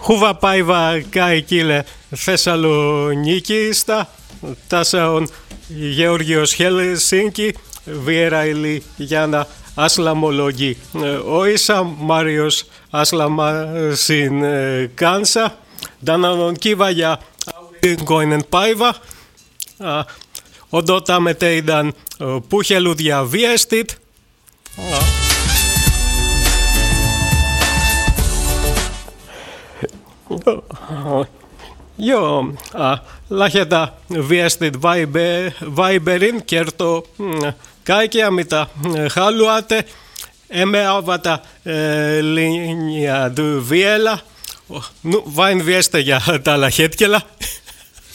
Hyvää päivää kaikille Thessalonikista. Tässä on Georgios Helsinki, vierailijana aslamologi Oisa Marius Aslamasin kanssa. Tänään on kiva ja aurinkoinen päivä. Odotamme teidän puhelut ja viestit. Joo, lähetä viestit Viberin, kertoo kaikkea mitä haluatte. Emme avata linjaa vielä, vain viestejä tällä hetkellä.